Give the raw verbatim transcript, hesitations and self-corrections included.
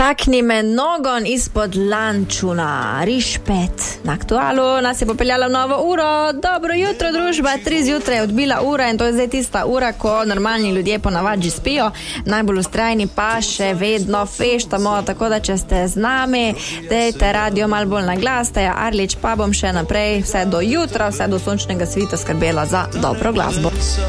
Takni me nogon izpod lančuna, Rišpet. Na Aktualu nas je popeljala novo uro. Dobro jutro, družba. Tri zjutraj je odbila ura in to je zdaj tista ura, ko normalni ljudje ponavadi spijo. Najbolj ustrajni pa še vedno feštamo, tako da če ste z nami, dejte radio malo bolj na glas, Teja Arlič pa bom še naprej vse do jutra, vse do sončnega svita skrbela za dobro glasbo.